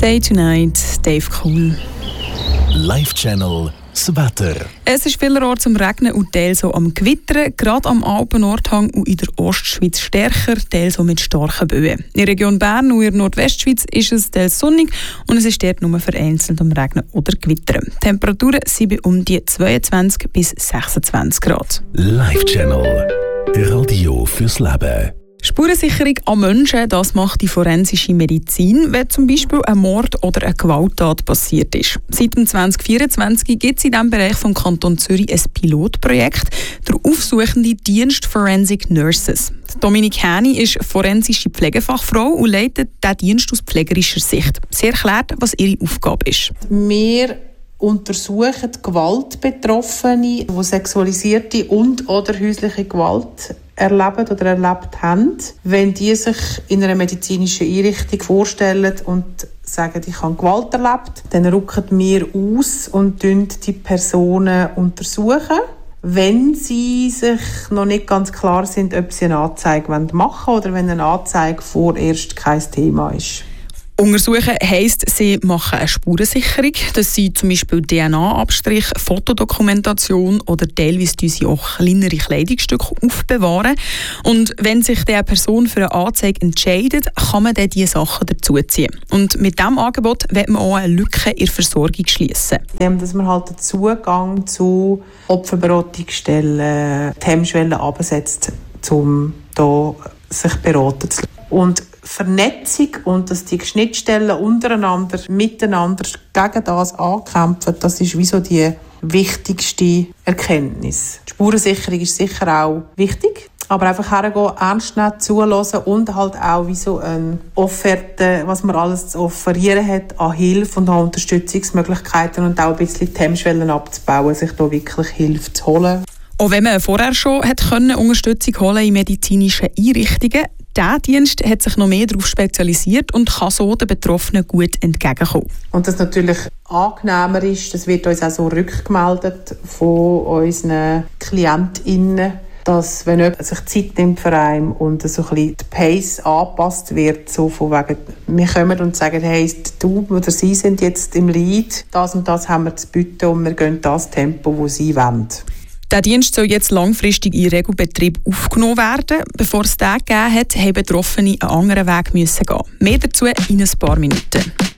Day Tonight, Dave Kuhn. Live-Channel das Wetter. Es ist vielerorts am Regnen und teils so am Gewittern, gerade am Alpen-Nordhang und in der Ostschweiz stärker, teils so mit starken Böen. In der Region Bern und in der Nordwestschweiz ist es teils sonnig und es ist dort nur vereinzelt am Regnen oder Gewittern. Die Temperaturen sind bei um die 22 bis 26 Grad. Live-Channel. Radio fürs Leben. Spurensicherung an Menschen, das macht die forensische Medizin, wenn zum Beispiel ein Mord oder eine Gewalttat passiert ist. Seit 2024 gibt es in diesem Bereich vom Kanton Zürich ein Pilotprojekt, der aufsuchende Dienst Forensic Nurses. Dominik Häni ist forensische Pflegefachfrau und leitet diesen Dienst aus pflegerischer Sicht. Sie erklärt, was ihre Aufgabe ist. Wir untersuchen Gewaltbetroffene, die sexualisierte und oder häusliche Gewalt erleben oder erlebt haben. Wenn die sich in einer medizinischen Einrichtung vorstellen und sagen, ich habe Gewalt erlebt, dann rücken wir aus und die Personen untersuchen. Wenn sie sich noch nicht ganz klar sind, ob sie eine Anzeige machen wollen oder wenn eine Anzeige vorerst kein Thema ist. Untersuchen heisst, sie machen eine Spurensicherung. Das sind zum Beispiel DNA-Abstrich, Fotodokumentation oder teilweise sie auch kleinere Kleidungsstücke aufbewahren. Und wenn sich die Person für eine Anzeige entscheidet, kann man dann diese Sachen dazuziehen. Und mit diesem Angebot will man auch eine Lücke in der Versorgung schliessen. Dass man halt den Zugang zu Opferberatungsstellen, die Hemmschwelle absetzt, um da sich beraten zu lassen. Und Vernetzung und dass die Schnittstellen untereinander, miteinander gegen das ankämpfen, das ist wie so die wichtigste Erkenntnis. Die Spurensicherung ist sicher auch wichtig, aber einfach hergehen, ernst nehmen, zuhören und halt auch wie so eine Offerte, was man alles zu offerieren hat an Hilfe und an Unterstützungsmöglichkeiten und auch ein bisschen die Hemmschwellen abzubauen, sich da wirklich Hilfe zu holen. Auch wenn man vorher schon Unterstützung holen in medizinischen Einrichtungen, dieser Dienst hat sich noch mehr darauf spezialisiert und kann so den Betroffenen gut entgegenkommen. Und das natürlich angenehmer ist, das wird uns auch so rückgemeldet von unseren KlientInnen, dass wenn jemand sich Zeit nimmt für einen und so ein bisschen die Pace angepasst wird, so von wegen, wir kommen und sagen, hey, du oder sie sind jetzt im Lead, das und das haben wir zu bieten und wir gehen das Tempo, das sie wollen. Der Dienst soll jetzt langfristig in Regelbetrieb aufgenommen werden. Bevor es den gegeben hat, haben Betroffene einen anderen Weg gehen. Mehr dazu in ein paar Minuten.